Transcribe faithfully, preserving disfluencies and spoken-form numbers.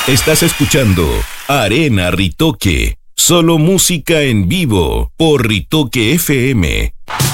Estás escuchando Arena Ritoque, solo música en vivo por Ritoque F M.